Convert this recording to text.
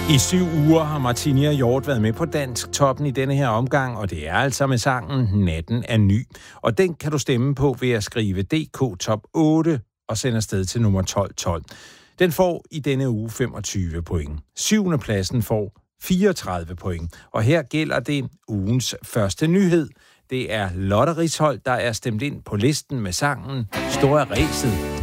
I 7 uger har Martinia Hjort været med på Dansk Toppen i denne her omgang, og det er altså med sangen Natten er ny. Og den kan du stemme på ved at skrive DK Top 8 og sende afsted til nummer 1212. Den får i denne uge 25 point. 7. pladsen får 34 point. Og her gælder det ugens første nyhed. Det er Lotte Risholdt, der er stemt ind på listen med sangen Store Ræset.